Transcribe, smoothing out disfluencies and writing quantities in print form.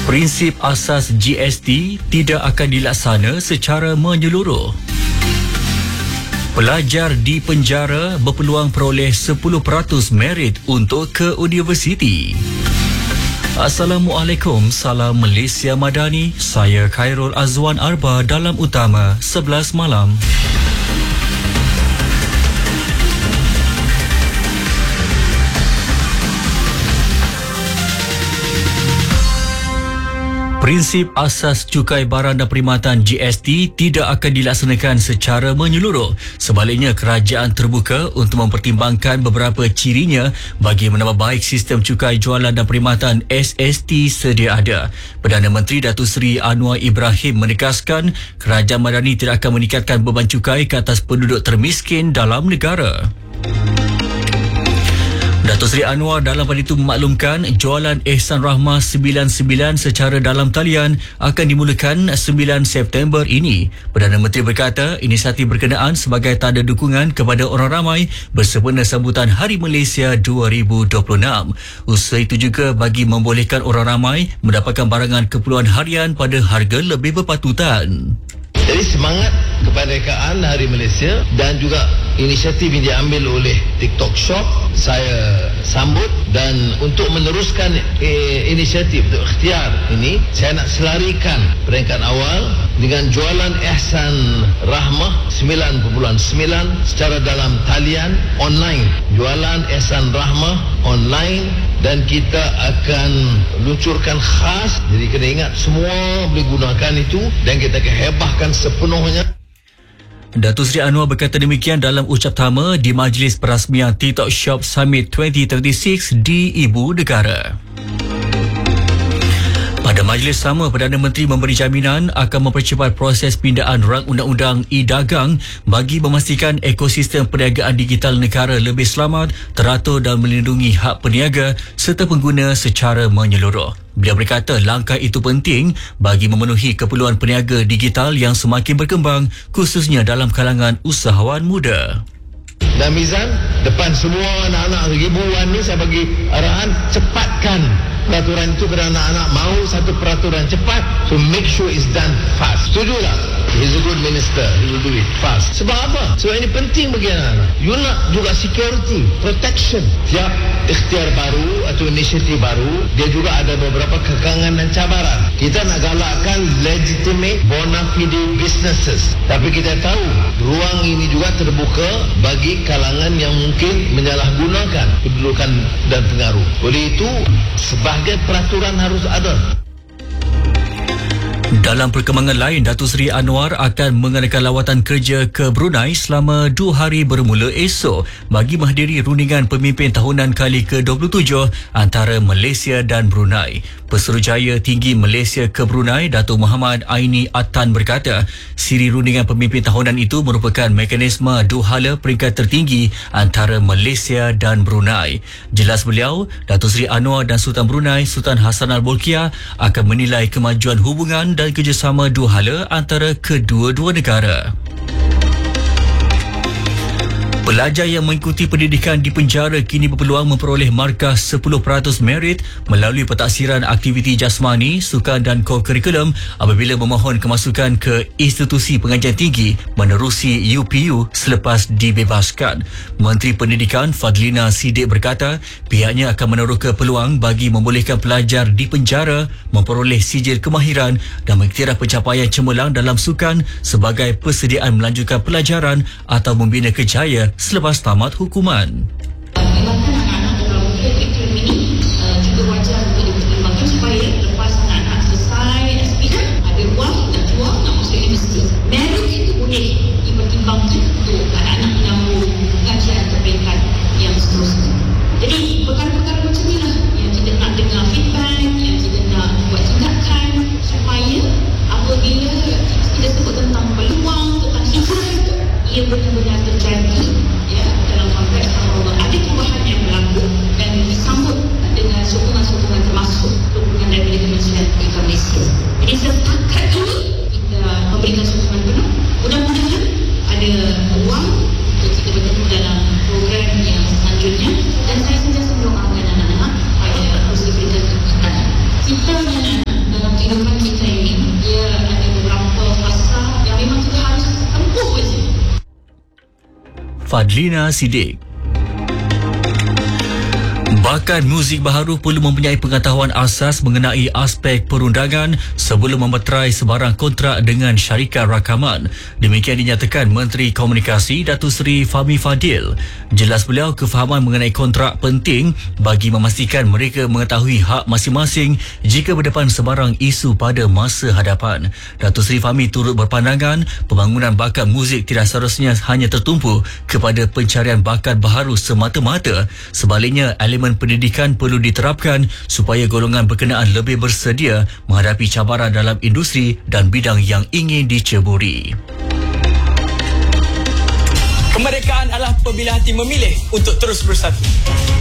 Prinsip asas GST tidak akan dilaksana secara menyeluruh. Pelajar di penjara berpeluang peroleh 10% merit untuk ke universiti. Assalamualaikum, salam Malaysia Madani. Saya Khairul Azwan Arba dalam Utama 11 malam. Prinsip asas cukai barang dan perkhidmatan GST tidak akan dilaksanakan secara menyeluruh. Sebaliknya, kerajaan terbuka untuk mempertimbangkan beberapa cirinya bagi menambah baik sistem cukai jualan dan perkhidmatan SST sedia ada. Perdana Menteri Datuk Seri Anwar Ibrahim menegaskan kerajaan Madani tidak akan meningkatkan beban cukai ke atas penduduk termiskin dalam negara. Datuk Seri Anwar dalam pada itu memaklumkan jualan Ehsan Rahmah 99 secara dalam talian akan dimulakan 9 September ini. Perdana Menteri berkata inisiatif berkenaan sebagai tanda dukungan kepada orang ramai bersempena sambutan Hari Malaysia 2026. Usaha itu juga bagi membolehkan orang ramai mendapatkan barangan keperluan harian pada harga lebih berpatutan. Jadi semangat kemerdekaan Hari Malaysia dan juga inisiatif yang diambil oleh TikTok Shop saya sambut, dan untuk meneruskan inisiatif untuk ikhtiar ini saya nak selarikan peringkat awal dengan jualan Ehsan Rahmah 9.9 secara dalam talian online. Jualan Ehsan Rahmah online dan kita akan luncurkan khas, jadi kena ingat semua boleh gunakan itu dan kita akan hebahkan sepenuhnya. Datuk Seri Anwar berkata demikian dalam ucap tama di Majlis Perasmian TikTok Shop Summit 2036 di Ibu Negara. Pada majlis sama, Perdana Menteri memberi jaminan akan mempercepat proses pindaan rang undang-undang e-dagang bagi memastikan ekosistem perniagaan digital negara lebih selamat, teratur dan melindungi hak peniaga serta pengguna secara menyeluruh. Beliau berkata langkah itu penting bagi memenuhi keperluan peniaga digital yang semakin berkembang, khususnya dalam kalangan usahawan muda. Dan Mizan, depan semua anak-anak ribuan ni saya bagi arahan cepatkan peraturan itu kerana anak-anak mahu satu peraturan cepat, so make sure it's done fast. Setuju tak? He's a good minister, he will do it fast. Sebab apa? Sebab ini penting bagi anak-anak. You nak juga security, protection. Tiap ikhtiar baru atau inisiatif baru, dia juga ada beberapa kekangan dan cabaran. Kita nak galakkan legitimate bona fide businesses, tapi kita tahu ruang ini juga terbuka bagi kalangan yang mungkin menyalahgunakan kedudukan dan pengaruh. Oleh itu, sebagai peraturan harus ada. Dalam perkembangan lain, Datuk Seri Anwar akan mengadakan lawatan kerja ke Brunei selama 2 hari bermula esok bagi menghadiri rundingan pemimpin tahunan kali ke-27 antara Malaysia dan Brunei. Pesuruhjaya Tinggi Malaysia ke Brunei, Datuk Muhammad Aini Attan berkata, siri rundingan pemimpin tahunan itu merupakan mekanisme duhala peringkat tertinggi antara Malaysia dan Brunei. Jelas beliau, Datuk Seri Anwar dan Sultan Brunei, Sultan Hassan Al-Bolkiah akan menilai kemajuan hubungan dan kerjasama duhala antara kedua-dua negara. Pelajar yang mengikuti pendidikan di penjara kini berpeluang memperoleh markah 10% merit melalui pentaksiran aktiviti jasmani, sukan dan ko-kurikulum apabila memohon kemasukan ke institusi pengajian tinggi menerusi UPU selepas dibebaskan. Menteri Pendidikan Fadlina Siddiq berkata pihaknya akan meneroka peluang bagi membolehkan pelajar di penjara memperoleh sijil kemahiran dan mengiktiraf pencapaian cemerlang dalam sukan sebagai persediaan melanjutkan pelajaran atau membina kerjaya selepas tamat hukuman. Memangkan anak-anak dalam curriculum ini juga wajar untuk dipertimbangkan supaya lepas anak-anak selesai SPM ada ruang nak keluar nak masuk universiti. Merit itu boleh dipertimbangkan untuk anak-anak menyambung pengajian atau peringkat yang seterusnya. Jadi perkara-perkara macam ni lah yang kita nak dengar feedback, yang kita nak buat tindakan supaya apabila kita sebut tentang peluang, tentang hijrah itu ia benar-benar terjadi dalam konteks Fadlina Siddiq. Bakat muzik baharu perlu mempunyai pengetahuan asas mengenai aspek perundangan sebelum memeterai sebarang kontrak dengan syarikat rakaman. Demikian dinyatakan Menteri Komunikasi Datuk Seri Fahmi Fadil. Jelas beliau, kefahaman mengenai kontrak penting bagi memastikan mereka mengetahui hak masing-masing jika berdepan sebarang isu pada masa hadapan. Datuk Seri Fahmi turut berpandangan pembangunan bakat muzik tidak seharusnya hanya tertumpu kepada pencarian bakat baharu semata-mata. Sebaliknya, elemen pendidikan perlu diterapkan supaya golongan berkenaan lebih bersedia menghadapi cabaran dalam industri dan bidang yang ingin diceburi. Kemerdekaan adalah pilihan hati memilih untuk terus bersatu.